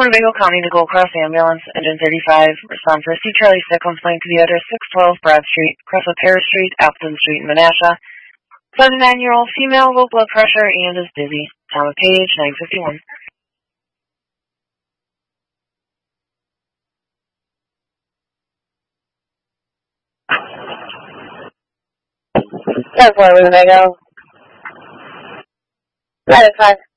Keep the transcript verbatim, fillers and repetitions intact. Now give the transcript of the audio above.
Winnebago County to Gold Cross Ambulance, engine thirty-five. Respond for C. Charlie six complaint to the address six twelve Broad Street, across with Harris Street, Appleton Street, in Menasha. seventy-nine-year-old female, low blood pressure, and is dizzy. Time of page, nine fifty-one. That's why Winnebago. That is fine.